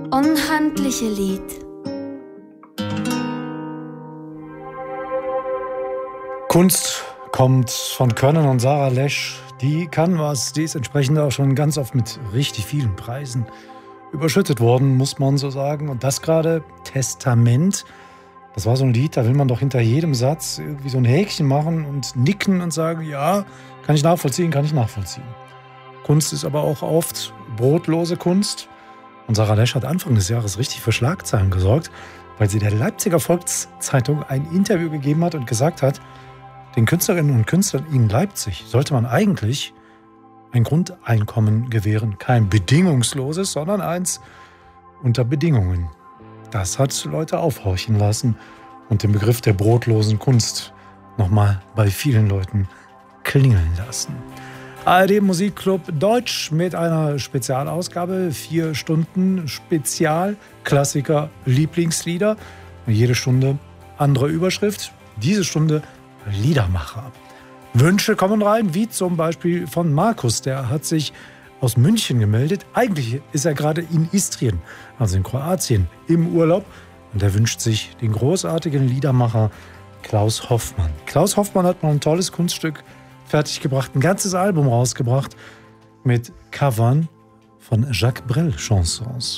Unhandliche Lied. Kunst kommt von Können und Sarah Lesch. Die kann was, die ist entsprechend auch schon ganz oft mit richtig vielen Preisen überschüttet worden, muss man so sagen. Und das gerade Testament, das war so ein Lied, da will man doch hinter jedem Satz irgendwie so ein Häkchen machen und nicken und sagen, ja, kann ich nachvollziehen, kann ich nachvollziehen. Kunst ist aber auch oft brotlose Kunst. Und Sarah Lesch hat Anfang des Jahres richtig für Schlagzeilen gesorgt, weil sie der Leipziger Volkszeitung ein Interview gegeben hat und gesagt hat, den Künstlerinnen und Künstlern in Leipzig sollte man eigentlich ein Grundeinkommen gewähren. Kein bedingungsloses, sondern eins unter Bedingungen. Das hat Leute aufhorchen lassen und den Begriff der brotlosen Kunst nochmal bei vielen Leuten klingeln lassen. ARD Musikclub Deutsch mit einer Spezialausgabe, 4 Stunden Spezial, Klassiker, Lieblingslieder. Jede Stunde andere Überschrift. Diese Stunde Liedermacher. Wünsche kommen rein, wie zum Beispiel von Markus. Der hat sich aus München gemeldet. Eigentlich ist er gerade in Istrien, also in Kroatien, im Urlaub. Und er wünscht sich den großartigen Liedermacher Klaus Hoffmann. Klaus Hoffmann hat mal ein tolles Kunststück fertiggebracht, ein ganzes Album rausgebracht mit Covern von Jacques Brel Chansons.